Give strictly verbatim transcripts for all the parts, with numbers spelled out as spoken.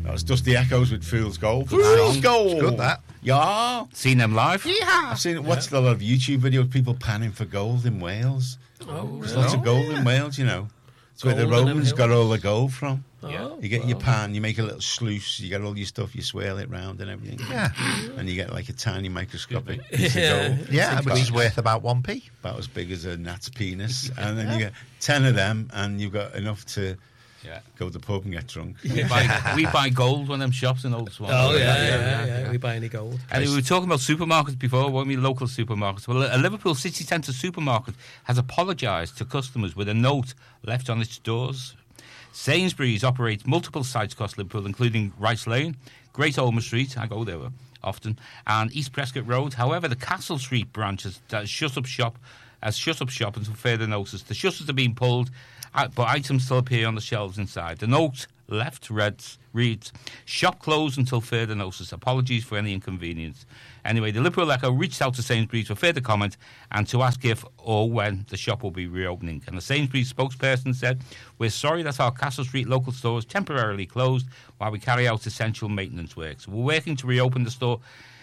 That was Dusty Echoes with Fool's Gold. Fool's Gold. It's good, that. Yeah. Seen them live? Yeah. I've seen watched yeah. a lot of YouTube videos, people panning for gold in Wales. Oh, There's really? lots of gold oh, yeah. in Wales, you know. It's where the Romans got all the gold from. Yeah. You get well. your pan, you make a little sluice, you get all your stuff, you swirl it round and everything. Yeah. And you get like a tiny microscopic piece yeah. of gold. Yeah, which is worth about one p. About as big as a gnat's penis. And then yeah. you get ten of them and you've got enough to yeah. go to the pub and get drunk. We buy, we buy gold when them shops in Old Swan. Oh, yeah, yeah, yeah, yeah, yeah. yeah. We buy any gold. And we were talking about supermarkets before, weren't we? Local supermarkets. Well, a Liverpool city centre supermarket has apologised to customers with a note left on its doors. Sainsbury's operates multiple sites across Liverpool, including Rice Lane, Great Ormond Street, I go there often, and East Prescott Road. However, the Castle Street branch has, has shut up shop has shut up shop until further notice. The shutters are being pulled, but items still appear on the shelves inside. The note left reads, reads, shop closed until further notice. Apologies for any inconvenience. Anyway, the Liverpool Echo reached out to Sainsbury's for further comment and to ask if or when the shop will be reopening. And the Sainsbury's spokesperson said, we're sorry that our Castle Street local store is temporarily closed while we carry out essential maintenance works. We're working to reopen the store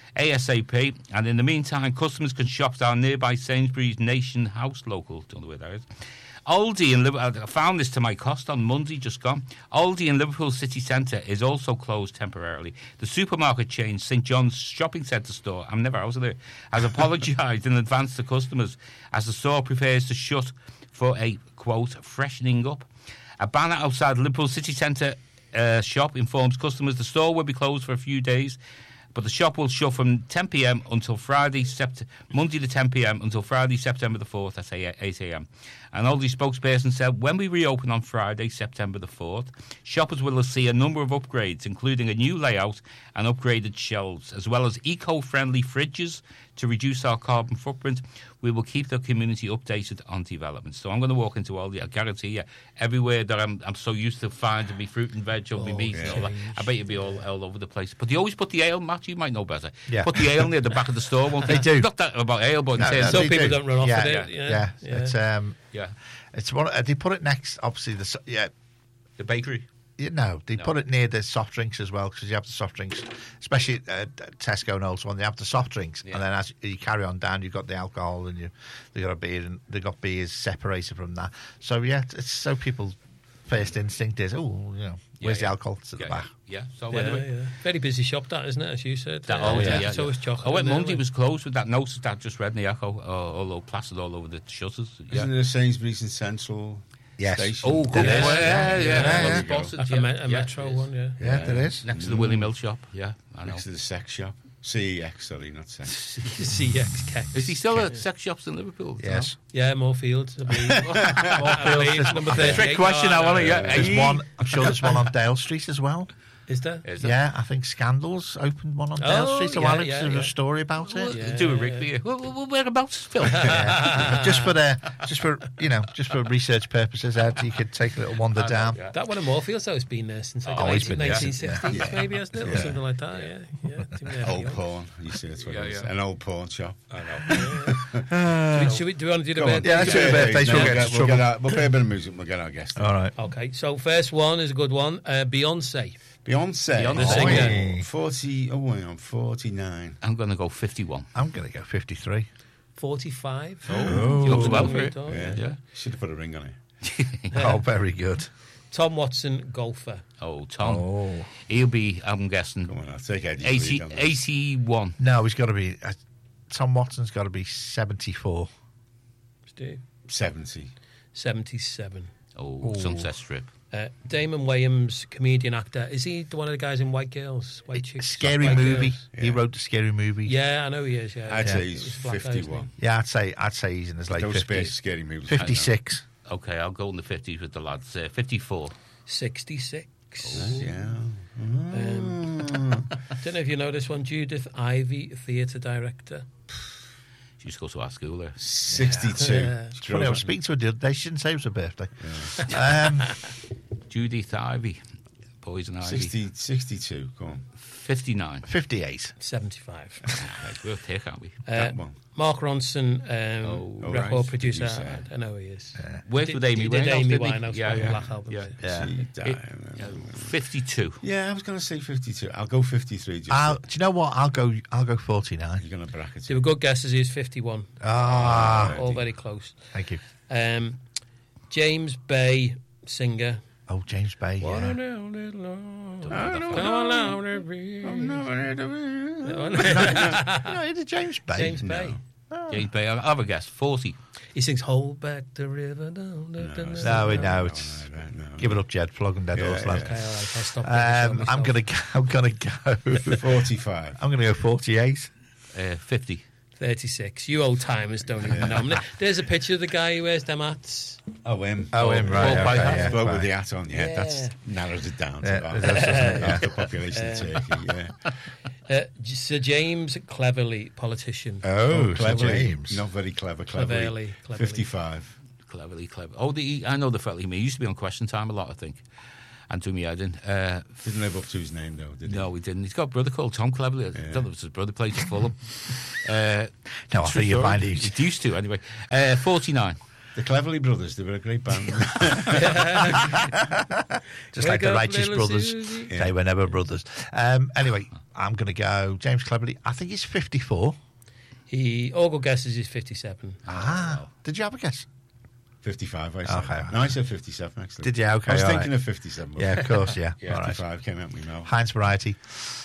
ASAP, and in the meantime, customers can shop at our nearby Sainsbury's Nation House local. Don't know where that is. Aldi in Liverpool, I found this to my cost on Monday, just gone. Aldi in Liverpool city centre is also closed temporarily. The supermarket chain St John's Shopping Centre store, I'm never out of there, has apologised in advance to customers as the store prepares to shut for a, quote, freshening up. A banner outside Liverpool city centre uh, shop informs customers the store will be closed for a few days, but the shop will shut from ten p.m. until Friday, sept- Monday to ten p.m. until Friday, September the fourth at eight a.m. An Aldi spokesperson said, when we reopen on Friday, September the fourth, shoppers will see a number of upgrades, including a new layout and upgraded shelves, as well as eco-friendly fridges to reduce our carbon footprint. We will keep the community updated on developments. So I'm going to walk into Aldi, I guarantee you, everywhere that I'm I'm so used to finding me fruit and veg or oh, me meat yeah. and all that, I bet you'll be all, all over the place. But they always put the ale, Matt, you might know better. Yeah. Put the ale near the back of the store, won't they? They do. Not that about ale, but no, in terms no, of... Some people do. don't run off yeah, with yeah, it. Yeah, yeah. yeah. It's, um, yeah. It's one, uh, they put it next, obviously, the yeah, the bakery. You know, they no. put it near the soft drinks as well, because you have the soft drinks, especially uh, Tesco and Old One. They have the soft drinks, yeah. and then as you carry on down, you've got the alcohol, and you they got a beer, and they got beers separated from that. So yeah, it's so people first instinct is, oh, you know, where's yeah, the yeah. alcohol? It's at yeah, the back. Yeah, yeah. So yeah, anyway, yeah. Very busy shop, that isn't it? As you said, that, uh, oh yeah, yeah. So yeah. is chocolate. I went Monday there, was closed with that notice that I just read in the Echo, uh, all over plastered all over the shutters. Yeah. Isn't there a Sainsbury's in Central? Yes. Station? Oh, good. Yeah, yeah, yeah. yeah, yeah. Spotted, like yeah. a, me- a yeah. Metro one, yeah. Yeah, yeah, there is. Next to the Willie Mill shop, yeah. I know. Next to the sex shop. C E X, sorry, not sex. C E X, Kex. Is he still at sex shops in Liverpool? Yes. Yeah, Moorfields, I believe. Moorfields, number thirty-eight. Trick question, I want to get. There's one, I'm sure there's one on Dale Street as well. Is there? Is there? Yeah, I think Scandals opened one on Dale oh, Street. So yeah, Alex, yeah, there's yeah. a story about well, it. Yeah, do a Rigby. Yeah. Well, well, whereabouts, Phil? Yeah. just for the, just for you know, just for research purposes, Ed, you could take a little wander know, down. Yeah. That one in Moorfields, though, has been there since like oh, the nineteen sixties, yeah. yeah. maybe, hasn't it, or yeah. something like that. Yeah, yeah. Old porn. You see, that's what yeah, it is. yeah. An old porn shop. I know. uh, do, we, should we, do we want to do the birthday? Yeah, let's do the birthdays. We'll get we'll get our, we'll play a bit of music. We'll get our guest. All right. Okay. So first one is a good one. Uh, Beyonce. Beyonce. Beyonce. Oh, forty. Oh, wait, I'm forty-nine. I'm going to go fifty-one. I'm going to go fifty-three. forty-five. Oh, you looked well for it. Yeah. yeah. Should have put a ring on it. yeah. Oh, very good. Tom Watson, golfer. Oh, Tom. Oh. He'll be, I'm guessing, Come on, I'll take Eddie. eighty, eighty-one. No, he's got to be. Uh, Tom Watson's got to be seventy-four. Steve. seventy. seventy-seven. Oh, Ooh. Sunset Strip. Uh, Damon Wayans, comedian actor. Is he the one of the guys in White Girls? White Chicks? Scary White Movie. Girls? He wrote the Scary Movie. Yeah, I know he is. Yeah, I'd yeah. say he's fifty-one. Yeah, I'd say I'd say he's in his late Don't fifties. space Scary Movies. fifty-six. Okay, I'll go in the fifties with the lads. Uh, fifty-four. sixty-six. Oh, yeah. Um, don't know if you know this one. Judith Ivey, theatre director. She used to go to our school there. sixty-two. Yeah. Funny, I was speaking to her the other day. She didn't say it was her birthday. Yeah. Um, Judith Ivey. Poison Ivy. sixty, sixty-two, go on. fifty-nine. fifty-eight. seventy-five. Right, we're here, can't we? Uh, That one. Mark Ronson, um, Oh, record right. producer. Producer. I, I know he is. Yeah. Worked Did- with Amy he did Winehouse, Amy didn't he? Winehouse Yeah, on yeah. Black Album. Yeah. Yeah. See, It- damn. yeah, fifty-two. Yeah, I was going to say fifty-two. I'll go fifty-three. Just I'll, to- do you know what? I'll go. I'll go forty-nine. you're going to bracket They it. were good guesses. He was fifty-one. Ah, All very close. thank you. Um, James Bay, singer. Oh, James Bay. What Yeah. a little, little, I Come don't on, know. now, baby. I'm not ready to be- You know, it's James Bay. James No. Bay. James Bay, I'll have a guess. forty. He sings "Hold Back the River Down." da, da, da, it's No, da. we no, know no, it's. no, no, no. Give it up, Jed. Flog and dead Yeah, horse lad. Okay, all right, I'll stop. Um, I'm gonna. Go, I'm gonna go. forty-five. I'm gonna go forty-eight. Uh, fifty. thirty-six. You old timers don't even know. him. There's a picture of the guy who wears them hats. Oh, him. Oh, him, right. Paul Okay, Piper. yeah, Bloke fine. with the hat on, yeah, Yeah. that's narrows it down to Yeah, about it does, doesn't it? half the population of Turkey, yeah. Uh, Sir James Cleverly, politician. Oh, Sir cleverly. James. Not very clever, Cleverly, cleverly. cleverly. fifty-five. Cleverly, clever. Oh, the, I know the fella. He used to be on Question Time a lot, I think. And to me, I didn't. Uh, Didn't live up to his name, though, did he? no, he didn't. He's got a brother called Tom Cleverly. I don't know if it's his brother plays at Fulham. Uh, No, I think you find he it. used to, anyway. Uh, forty-nine. The Cleverly Brothers, they were a great band. Just like Wake the up, Righteous little Brothers. Susie. They were never brothers. Um, anyway, I'm going to go James Cleverly. I think he's fifty-four. He all good guesses is fifty-seven. Ah. Did you have a guess? fifty-five, I said. Okay. No, I said fifty-seven, actually. Did you? Okay, I was all thinking right. of fifty-seven. but Yeah, of course, yeah. All right. fifty-five came out with me mouth. Heinz Variety.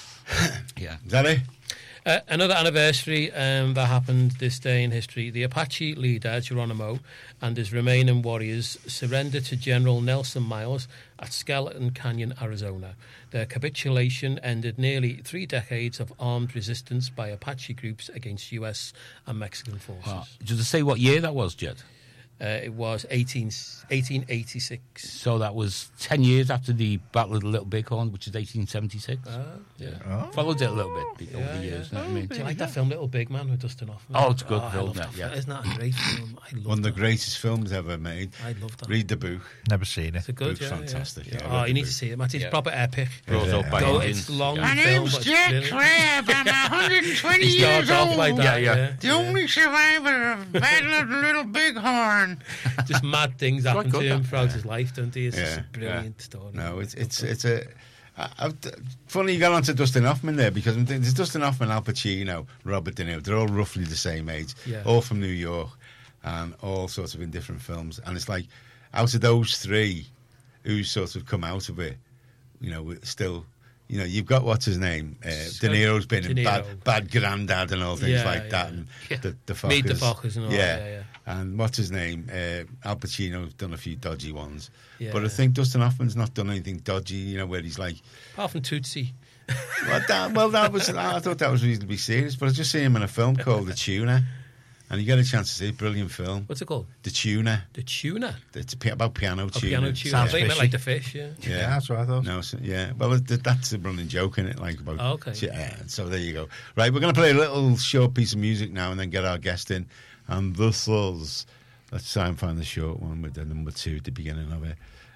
Yeah. Is that it? Uh, another anniversary um, that happened this day in history. The Apache leader, Geronimo, and his remaining warriors surrendered to General Nelson Miles at Skeleton Canyon, Arizona. Their capitulation ended nearly three decades of armed resistance by Apache groups against U S and Mexican forces. Wow. Did it say what year that was, Jed? Uh, it was eighteen, eighteen eighty-six. So that was ten years after the Battle of the Little Bighorn, which is eighteen seventy-six. Uh, yeah. Oh. Followed it a little bit over Yeah, the years, yeah. you know what I mean? Do you like that film, Little Big Man, with Dustin Hoffman? Oh, it's a good I film, love that, that yeah. film. Isn't that a great film? I love One of the that. greatest films ever made. I love that. Read the book. Never seen it. It's a good, Book's yeah, fantastic, Yeah. yeah, I Oh, read you the need book. to see it, Matt. It's Yeah. proper epic. Brought Yeah. up by Oh, Indians. it's long Yeah. film, but it's brilliant. Crab. I'm one hundred twenty He starts years off old. like that, Yeah, yeah. yeah. The only survivor of Battle of the Little Bighorn. Just mad things happen good, to him that. throughout his life, don't he? It's just a Yeah. brilliant story. No, it's it's it's a. I, I've, funny you got onto Dustin Hoffman there because I'm thinking, there's Dustin Hoffman, Al Pacino, Robert De Niro. They're all roughly the same age, Yeah. all from New York, and all sorts of in different films. And it's like, out of those three, who's sort of come out of it, you know, still. You know, you've got what's his name? Uh, De Niro's been De in Niro. Bad, Bad Grandad and all things Yeah, like yeah. that, and Yeah. the the Fockers. Meet the Fockers and all yeah. that, yeah, yeah. And what's his name? Uh, Al Pacino's done a few dodgy ones, Yeah. but I think Dustin Hoffman's not done anything dodgy. You know, where he's like, Apart from Tootsie. well, that, well, that was I thought that was reasonably serious, but I just seen him in a film called The Tuna, and you get a chance to see it. Brilliant film, What's it called? The Tuna. The Tuna. It's pi- about piano Oh, tuna. piano tuna. Sounds I think it meant fishy. like the fish, yeah. Yeah. Yeah, that's what I thought. No, so, yeah. Well, it, that's the running joke in it, like about. Oh, okay. Yeah. So there you go. Right, we're going to play a little short piece of music now, and then get our guest in. And this is. Let's try and find the short one with the number two at the beginning of it.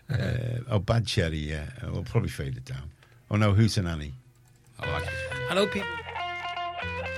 Uh, oh, Bad Cherry. Yeah, Uh, we'll probably fade it down. Oh no, Hootenanny. I like this one. Hello, people.